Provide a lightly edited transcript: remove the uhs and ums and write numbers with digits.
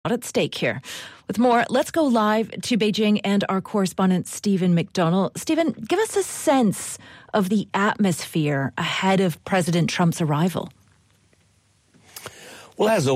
At stake here. With more, let's go live to Beijing and our correspondent Stephen McDonnell. Stephen, give us a sense of the atmosphere ahead of President Trump's arrival. Well, as